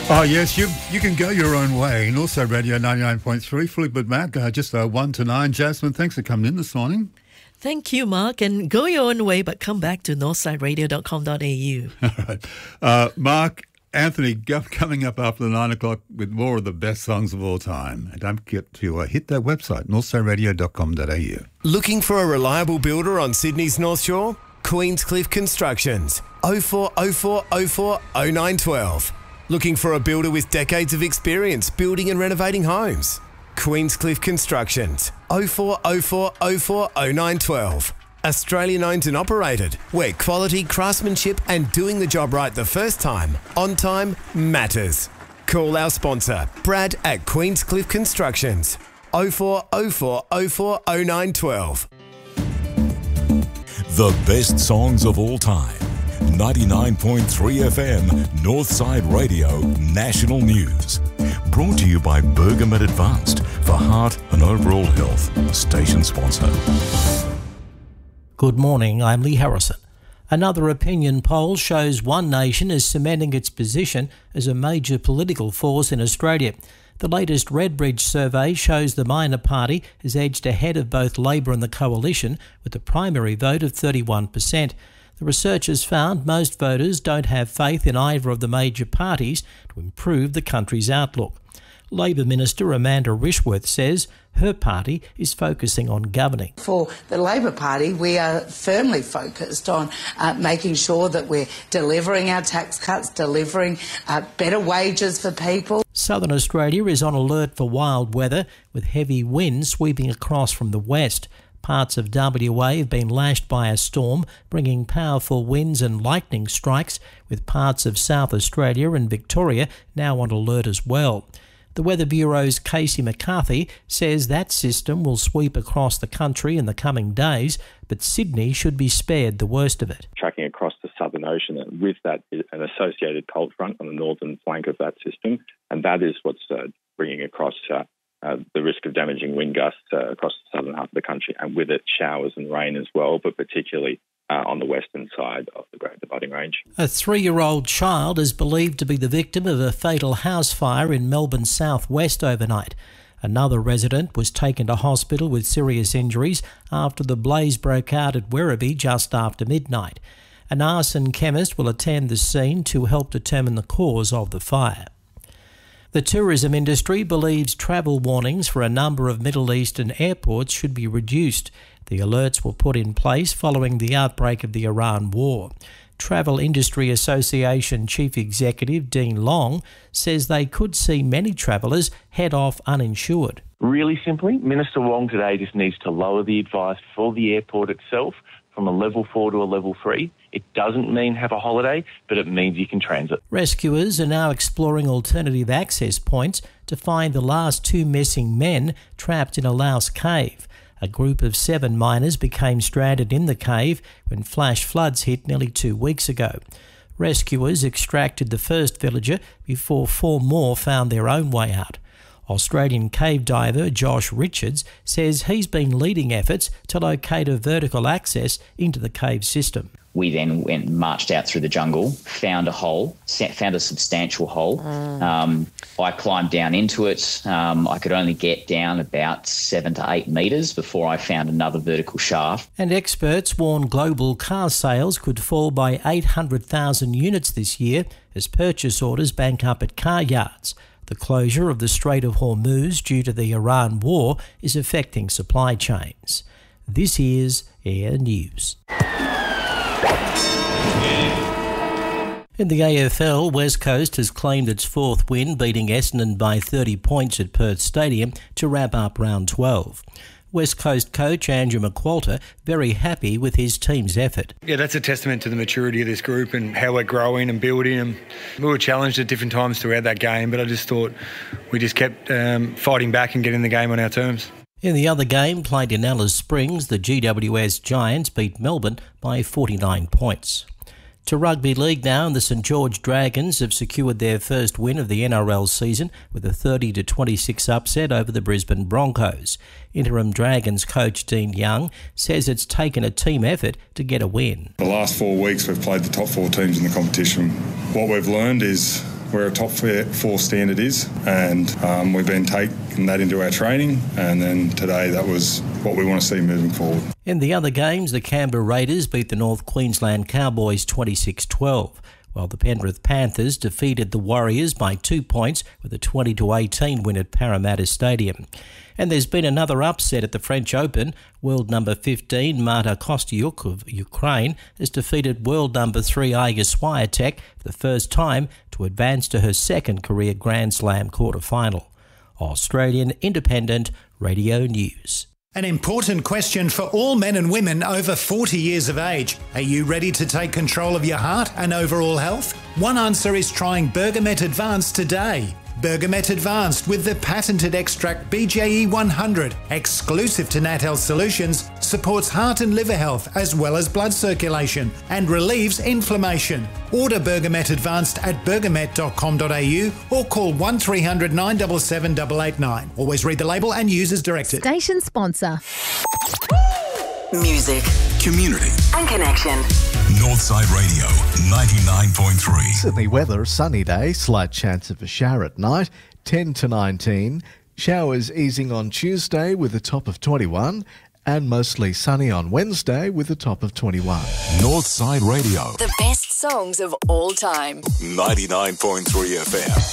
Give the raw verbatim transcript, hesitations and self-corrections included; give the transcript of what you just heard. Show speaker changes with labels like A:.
A: Oh, yes, you you can go your own way. And also Radio ninety-nine point three, Philip and Matt, uh, just uh, one to nine. Jasmine, thanks for coming in this morning.
B: Thank you, Mark. And go your own way, but come back to northside radio dot com dot a u.
A: All right. Uh, Mark, Anthony, go, coming up after the nine o'clock with more of the best songs of all time. And don't forget to uh, hit that website, northside radio dot com dot a u.
C: Looking for a reliable builder on Sydney's North Shore? Queenscliff Constructions. oh four oh four oh four oh nine one two. Looking for a builder with decades of experience building and renovating homes? Queenscliff Constructions. oh four oh four oh four oh nine one two. Australian owned and operated, where quality, craftsmanship and doing the job right the first time, on time, matters. Call our sponsor, Brad at Queenscliff Constructions. oh four oh four oh four oh nine one two.
D: The best songs of all time. ninety-nine point three F M, Northside Radio, National News. Brought to you by Bergamet Advanced for heart and overall health. Station sponsor.
E: Good morning, I'm Lee Harrison. Another opinion poll shows One Nation is cementing its position as a major political force in Australia. The latest Redbridge survey shows the minor party has edged ahead of both Labor and the Coalition with a primary vote of thirty-one percent. The researchers found most voters don't have faith in either of the major parties to improve the country's outlook. Labor Minister Amanda Rishworth says her party is focusing on governing.
F: For the Labor Party, we are firmly focused on uh, making sure that we're delivering our tax cuts, delivering uh, better wages for people.
E: Southern Australia is on alert for wild weather, with heavy winds sweeping across from the west. Parts of W A have been lashed by a storm, bringing powerful winds and lightning strikes, with parts of South Australia and Victoria now on alert as well. The Weather Bureau's Casey McCarthy says that system will sweep across the country in the coming days, but Sydney should be spared the worst of it.
G: Tracking across the Southern Ocean, and with that is an associated cold front on the northern flank of that system, and that is what's uh, bringing across uh, Uh, the risk of damaging wind gusts uh, across the southern half of the country, and with it showers and rain as well, but particularly uh, on the western side of the Great Dividing Range.
E: A three-year-old child is believed to be the victim of a fatal house fire in Melbourne's southwest overnight. Another resident was taken to hospital with serious injuries after the blaze broke out at Werribee just after midnight. An arson chemist will attend the scene to help determine the cause of the fire. The tourism industry believes travel warnings for a number of Middle Eastern airports should be reduced. The alerts were put in place following the outbreak of the Iran war. Travel Industry Association Chief Executive Dean Long says they could see many travellers head off uninsured.
H: Really simply, Minister Wong today just needs to lower the advice for the airport itself from a level four to a level three. It doesn't mean have a holiday, but it means you can transit.
E: Rescuers are now exploring alternative access points to find the last two missing men trapped in a Laos cave. A group of seven miners became stranded in the cave when flash floods hit nearly two weeks ago. Rescuers extracted the first villager before four more found their own way out. Australian cave diver Josh Richards says he's been leading efforts to locate a vertical access into the cave system.
I: We then went and marched out through the jungle, found a hole, found a substantial hole. Mm. Um, I climbed down into it. Um, I could only get down about seven to eight metres before I found another vertical shaft.
E: And experts warn global car sales could fall by eight hundred thousand units this year as purchase orders bank up at car yards. The closure of the Strait of Hormuz due to the Iran war is affecting supply chains. This is Air News. In the A F L, West Coast has claimed its fourth win, beating Essendon by thirty points at Perth Stadium to wrap up round twelve. West Coast coach Andrew McQualter very happy with his team's effort.
J: Yeah, that's a testament to the maturity of this group and how we're growing and building. And we were challenged at different times throughout that game, but I just thought we just kept um, fighting back and getting the game on our terms.
E: In the other game, played in Alice Springs, the G W S Giants beat Melbourne by forty-nine points. To rugby league now, and the St George Dragons have secured their first win of the N R L season with a thirty to twenty-six upset over the Brisbane Broncos. Interim Dragons coach Dean Young says it's taken a team effort to get a win.
K: The last four weeks we've played the top four teams in the competition. What we've learned is where a top four standard is, and um, we've been taking that into our training, and then today that was what we want to see moving forward.
E: In the other games, the Canberra Raiders beat the North Queensland Cowboys twenty-six twelve, while the Penrith Panthers defeated the Warriors by two points with a twenty to eighteen win at Parramatta Stadium. And there's been another upset at the French Open. World number fifteen, Marta Kostyuk of Ukraine, has defeated world number three, Iga Swiatek, for the first time to advance to her second career Grand Slam quarter-final. Australian Independent Radio News.
L: An important question for all men and women over forty years of age. Are you ready to take control of your heart and overall health? One answer is trying Bergamet Advanced today. Bergamet Advanced with the patented extract B J E one hundred, exclusive to Nat Health Solutions, supports heart and liver health as well as blood circulation and relieves inflammation. Order Bergamet Advanced at bergamet dot com dot a u or call one three hundred nine seven seven eight eight nine. Always read the label and use as directed.
M: Station sponsor.
N: Music,
O: community
N: and connection.
O: Northside Radio, ninety-nine point three.
P: Sydney weather, sunny day, slight chance of a shower at night, ten to nineteen. Showers easing on Tuesday with a top of twenty-one, and mostly sunny on Wednesday with a top of twenty-one.
O: Northside Radio.
N: The best songs of all time.
O: ninety-nine point three F M.